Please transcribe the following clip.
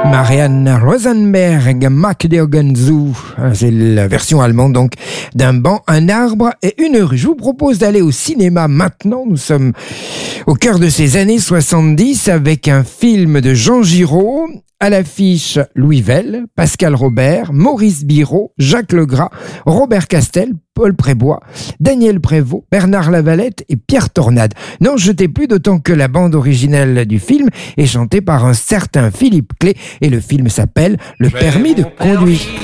Marianne Rosenberg, Mac Diogen Zoo, c'est la version allemande donc, d'un banc, un arbre et une rue. Je vous propose d'aller au cinéma maintenant. Nous sommes au cœur de ces années 70 avec un film de Jean Giraud. À l'affiche, Louis Vell, Pascal Robert, Maurice Biraud, Jacques Legras, Robert Castel, Paul Prébois, Daniel Prévost, Bernard Lavalette et Pierre Tornade. N'en jetez plus, d'autant que la bande originelle du film est chantée par un certain Philippe Clay et le film s'appelle Le permis de conduire.